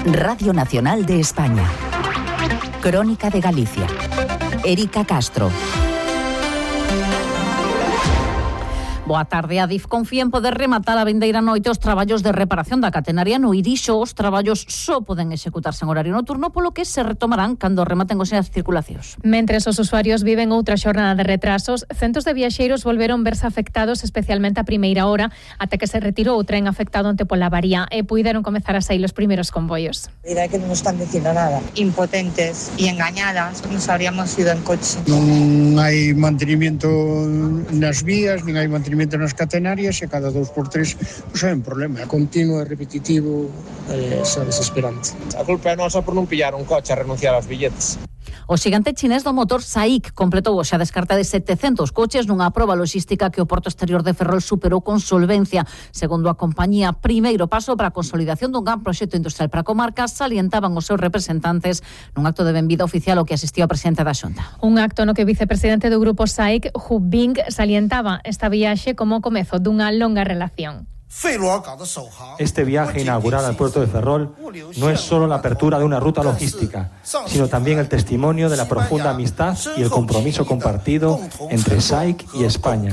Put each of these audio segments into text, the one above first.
Radio Nacional de España. Crónica de Galicia. Erika Castro. Boa tarde. A DIF confía en poder rematar a vindeira noite os traballos de reparación da catenaria no Irixo. Os traballos só poden executarse en horario noturno, polo que se retomarán cando rematen os as circulacións. Mentres os usuarios viven outra xornada de retrasos, centos de viaxeiros volveron verse afectados, especialmente a primeira hora, ata que se retirou o tren afectado onte pola avaría e puideron comezar a sair os primeiros convoios. Mira que non nos están dicindo nada. Impotentes e engañadas, nos habríamos ido en coche. Non hai mantenimiento nas vías, nin hai mantenimiento nas catenarias e cada 2x3 pois é un problema. Continuo e repetitivo, xa desesperante. A culpa é nosa por non pillar un coche a renunciar aos billetes. O xigante chinés do motor SAIC completou xa a descarta de 700 coches nunha proba logística que o Porto Exterior de Ferrol superou con solvencia. Segundo a compañía, primeiro paso para a consolidación dun gran proxecto industrial para a comarca, salientaban os seus representantes nun acto de benvida oficial ao que asistiu a presidente da Xunta. Un acto no que o vicepresidente do grupo SAIC, Hu Bing, salientaba esta viaxe como o comezo dunha longa relación. Este viaje inaugural al puerto de Ferrol no es solo la apertura de una ruta logística, sino también el testimonio de la profunda amistad y el compromiso compartido entre SAIC y España.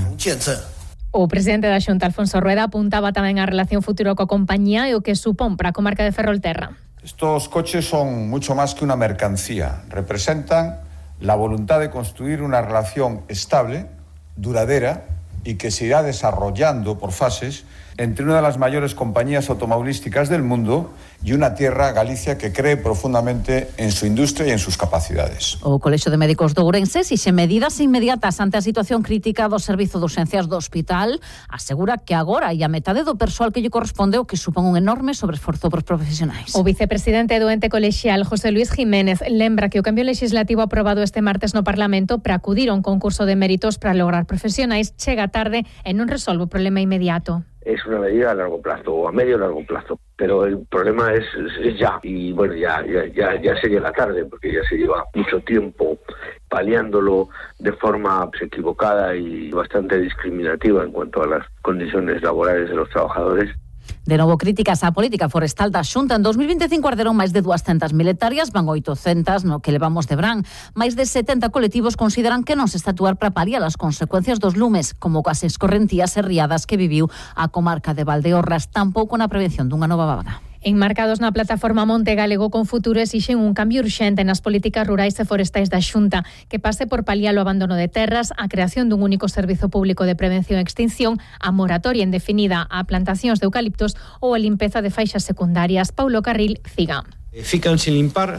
O presidente da Xunta, Alfonso Rueda, apuntaba tamén a relación futuro coa compañía e o que supón para a comarca de Ferrolterra. Estos coches son mucho más que una mercancía, representan la voluntad de construir una relación estable, duradera y que se irá desarrollando por fases entre una de las mayores compañías automovilísticas del mundo y una tierra, Galicia, que cree profundamente en su industria y en sus capacidades. O Colexio de Médicos de Ourense exixe medidas inmediatas ante a situación crítica do servizo de urxencias do hospital. Asegura que agora hai a metade do persoal que lle corresponde, o que supón un enorme sobreesforzo para os profesionais. O vicepresidente do ente colexial, José Luis Jiménez, lembra que o cambio legislativo aprobado este martes no Parlamento para acudir a un concurso de méritos para lograr profesionais chega tarde e non resolve o problema inmediato. Es una medida a largo plazo o a medio largo plazo, pero el problema es ya, y bueno, ya sería la tarde porque ya se lleva mucho tiempo paliándolo de forma equivocada y bastante discriminativa en cuanto a las condiciones laborales de los trabajadores. De novo, críticas á política forestal da Xunta. En 2025 arderon máis de 200.000 hectáreas, van 800 no que levamos de verán. Máis de 70 colectivos consideran que non se está a actuar para paliar as consecuencias dos lumes, como as escorrentías e riadas que viviu a comarca de Valdeorras, tampouco na prevención dunha nova vaga. Enmarcados na plataforma Monte Galego con Futuro exixen un cambio urxente nas políticas rurais e forestais da Xunta que pase por paliar o abandono de terras, a creación dun único servizo público de prevención e extinción, a moratoria indefinida a plantacións de eucaliptos ou a limpeza de faixas secundarias. Paulo Carril, CIGA. Fican sin limpar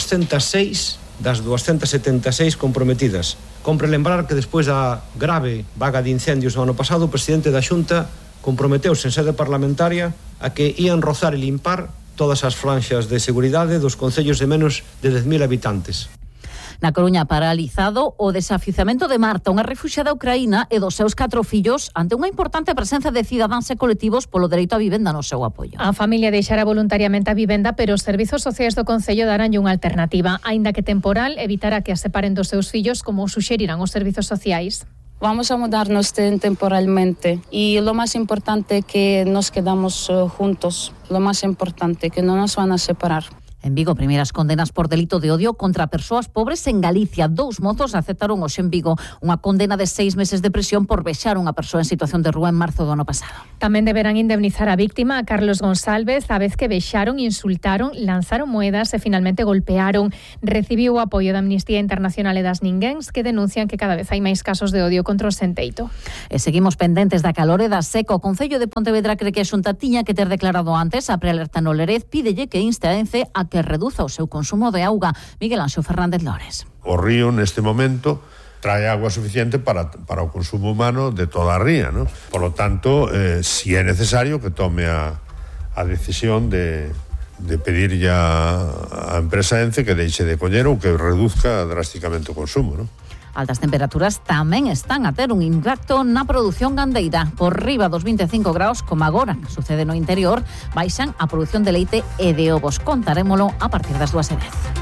206 das 276 comprometidas. Compre lembrar que despois da grave vaga de incendios do ano pasado, o presidente da Xunta comprometeuse en sede parlamentaria a que ían rozar e limpar todas as franxas de seguridade dos concellos de menos de 10.000 habitantes. Na Coruña, paralizado o desafiuzamento de Marta, unha refuxiada ucraína e dos seus 4 fillos, ante unha importante presenza de cidadáns e colectivos polo dereito á vivenda no seu apoio. A familia deixara voluntariamente a vivenda, pero os servizos sociais do Concello daranlle unha alternativa, aínda que temporal, evitará que as separen dos seus fillos, como suxerirán os servizos sociais. Vamos a mudarnos temporalmente y lo más importante que nos quedamos juntos, lo más importante que no nos van a separar. En Vigo, primeiras condenas por delito de odio contra persoas pobres en Galicia. 2 mozos aceptaron hoxe en Vigo unha condena de 6 meses de prisión por vexar unha persoa en situación de rúa en marzo do ano pasado. Tamén deberán indemnizar a víctima, a Carlos González, a vez que vexaron, insultaron, lanzaron moedas e finalmente golpearon. Recibiu o apoio da Amnistía Internacional e das Ninguéns, que denuncian que cada vez hai máis casos de odio contra o senteito. E seguimos pendentes da calor e da seca. O Concello de Pontevedra cree que a Xunta tiña que ter declarado antes a prealerta no Lerez, pídelle que inste a ENCE a que reduza o seu consumo de auga. Miguel Anxo Fernández Lores. O río neste momento trae agua suficiente para o consumo humano de toda a ría, ¿no? Por lo tanto, si é necesario que tome a decisión de pedir ya a empresa ENCE que deixe de coller ou que reduzca drásticamente o consumo, ¿no? Altas temperaturas tamén están a ter un impacto na produción gandeira. Por riba dos 25 graus, como agora sucede no interior, baixan a produción de leite e de ovos. Contarémolo a partir das 2:10.